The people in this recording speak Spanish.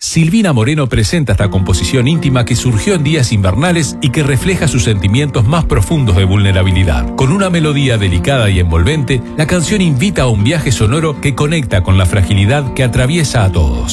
Silvina Moreno presenta esta composición íntima que surgió en días invernales y que refleja sus sentimientos más profundos de vulnerabilidad. Con una melodía delicada y envolvente, la canción invita a un viaje sonoro que conecta con la fragilidad que atraviesa a todos.